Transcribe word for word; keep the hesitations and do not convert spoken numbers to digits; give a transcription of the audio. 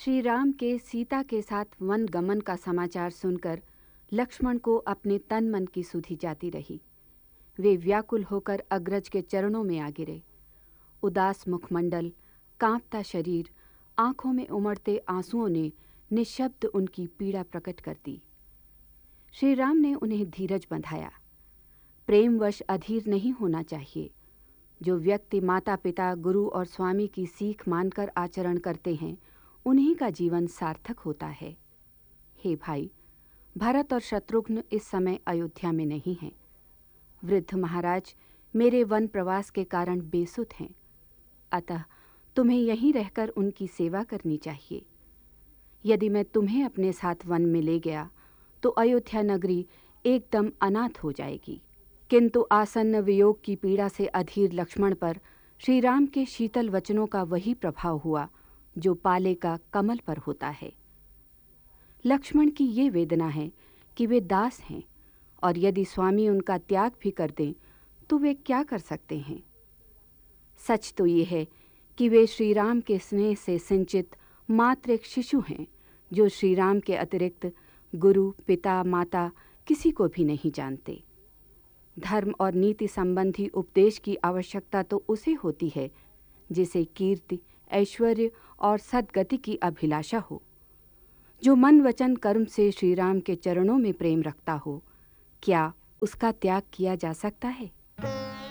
श्री राम के सीता के साथ वन गमन का समाचार सुनकर लक्ष्मण को अपने तन मन की सुधि जाती रही। वे व्याकुल होकर अग्रज के चरणों में आ गिरे। उदास मुखमंडल, कांपता शरीर, आंखों में उमड़ते आंसुओं ने निःशब्द उनकी पीड़ा प्रकट कर दी। श्री राम ने उन्हें धीरज बंधाया। प्रेमवश अधीर नहीं होना चाहिए। जो व्यक्ति माता पिता, गुरु और स्वामी की सीख मानकर आचरण करते हैं, उन्हीं का जीवन सार्थक होता है। हे भाई, भरत और शत्रुघ्न इस समय अयोध्या में नहीं हैं। वृद्ध महाराज मेरे वन प्रवास के कारण बेसुध हैं, अतः तुम्हें यहीं रहकर उनकी सेवा करनी चाहिए। यदि मैं तुम्हें अपने साथ वन में ले गया तो अयोध्या नगरी एकदम अनाथ हो जाएगी। किंतु आसन्न वियोग की पीड़ा से अधीर लक्ष्मण पर श्री राम के शीतल वचनों का वही प्रभाव हुआ जो पाले का कमल पर होता है। लक्ष्मण की ये वेदना है कि वे दास हैं और यदि स्वामी उनका त्याग भी कर दें तो वे क्या कर सकते हैं। सच तो ये है कि वे श्री राम के स्नेह से सिंचित मात्र एक शिशु हैं जो श्री राम के अतिरिक्त गुरु, पिता, माता किसी को भी नहीं जानते। धर्म और नीति संबंधी उपदेश की आवश्यकता तो उसे होती है जिसे कीर्ति, ऐश्वर्य और सद्गति की अभिलाषा हो। जो मन वचन कर्म से श्री राम के चरणों में प्रेम रखता हो, क्या उसका त्याग किया जा सकता है?